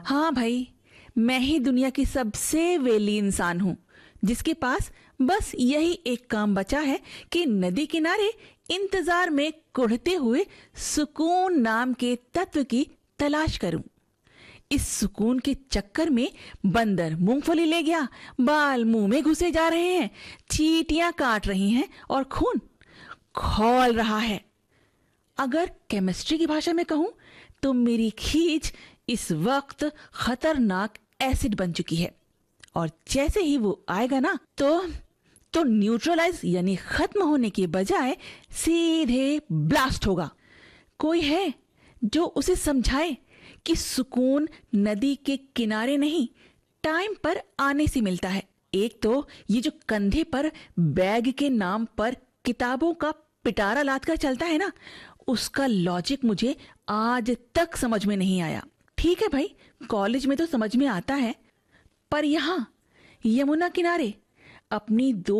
हाँ भाई, मैं ही दुनिया की सबसे वेली इंसान हूँ जिसके पास बस यही एक काम बचा है कि नदी किनारे इंतजार में कुढ़ते हुए सुकून नाम के तत्व की तलाश करूं। इस सुकून के चक्कर में बंदर मूंगफली ले गया, बाल मुंह में घुसे जा रहे हैं, चींटियां काट रही हैं और खून खौल रहा है। अगर केमिस्ट्री की भाषा में कहूं तो मेरी खींच इस वक्त खतरनाक एसिड बन चुकी है और जैसे ही वो आएगा ना तो न्यूट्रलाइज यानी खत्म होने के बजाय सीधे ब्लास्ट होगा। कोई है जो उसे समझाए कि सुकून नदी के किनारे नहीं, टाइम पर आने से मिलता है। एक तो ये जो कंधे पर बैग के नाम पर किताबों का पिटारा लाद कर चलता है ना, उसका लॉजिक मुझे आज तक समझ में नहीं आया। ठीक है भाई, कॉलेज में तो समझ में आता है, पर यहां यमुना किनारे अपनी दो